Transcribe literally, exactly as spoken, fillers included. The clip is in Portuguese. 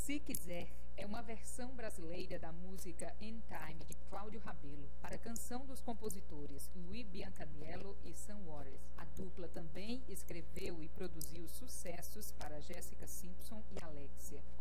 Se Quiser é uma versão brasileira da música In Time, de Cláudio Rabelo, para a canção dos compositores Luiz Biancaniello e Sam Waters. A dupla também escreveu e produziu sucessos para Jessica Simpson e Alexia.